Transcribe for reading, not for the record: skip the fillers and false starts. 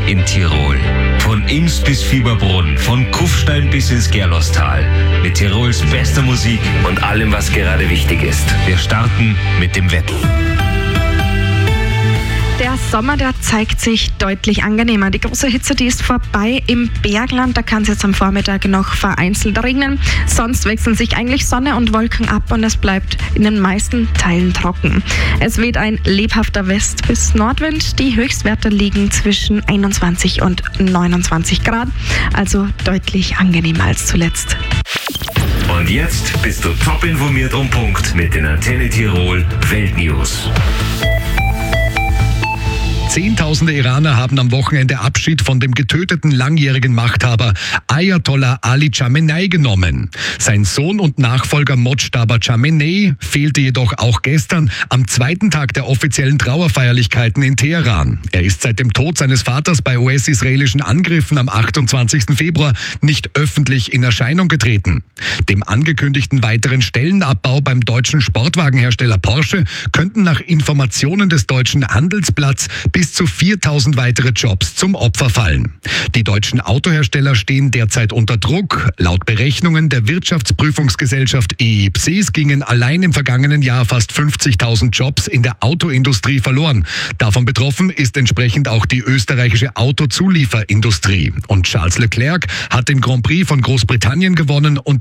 in Tirol. Von Imst bis Fieberbrunn, von Kufstein bis ins Gerlostal. Mit Tirols bester Musik und allem, was gerade wichtig ist. Wir starten mit dem Wetter. Der Sommer, der zeigt sich deutlich angenehmer. Die große Hitze, die ist vorbei im Bergland. Da kann es jetzt am Vormittag noch vereinzelt regnen. Sonst wechseln sich eigentlich Sonne und Wolken ab und es bleibt in den meisten Teilen trocken. Es weht ein lebhafter West- bis Nordwind. Die Höchstwerte liegen zwischen 21 und 29 Grad. Also deutlich angenehmer als zuletzt. Und jetzt bist du top informiert und Punkt mit den Antenne Tirol Weltnews. Zehntausende Iraner haben am Wochenende Abschied von dem getöteten langjährigen Machthaber Ayatollah Ali Khamenei genommen. Sein Sohn und Nachfolger Mojtaba Khamenei fehlte jedoch auch gestern am zweiten Tag der offiziellen Trauerfeierlichkeiten in Teheran. Er ist seit dem Tod seines Vaters bei US-israelischen Angriffen am 28. Februar nicht öffentlich in Erscheinung getreten. Dem angekündigten weiteren Stellenabbau beim deutschen Sportwagenhersteller Porsche könnten nach Informationen des Deutschen Handelsblatts bis zu 4.000 weitere Jobs zum Opfer fallen. Die deutschen Autohersteller stehen derzeit unter Druck. Laut Berechnungen der Wirtschaftsprüfungsgesellschaft EIPSES gingen allein im vergangenen Jahr fast 50.000 Jobs in der Autoindustrie verloren. Davon betroffen ist entsprechend auch die österreichische Autozulieferindustrie. Und Charles Leclerc hat den Grand Prix von Großbritannien gewonnen und